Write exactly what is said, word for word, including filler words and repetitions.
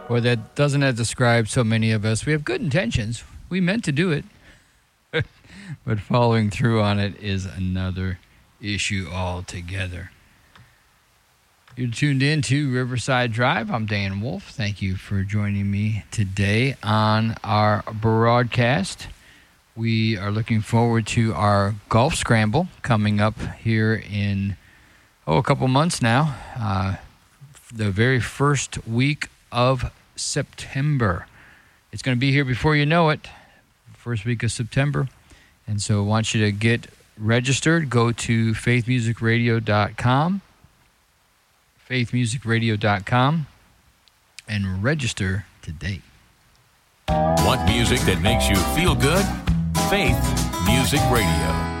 Or that doesn't that describe so many of us? We have good intentions. We meant to do it. But following through on it is another issue altogether. You're tuned in to Riverside Drive. I'm Dan Wolf. Thank you for joining me today on our broadcast. We are looking forward to our golf scramble coming up here in, oh, a couple months now. Uh, the very first week of September. It's going to be here before you know it, first week of September. And so I want you to get registered. Go to faith music radio dot com, faith music radio dot com, and register today. Want music that makes you feel good? Faith Music Radio.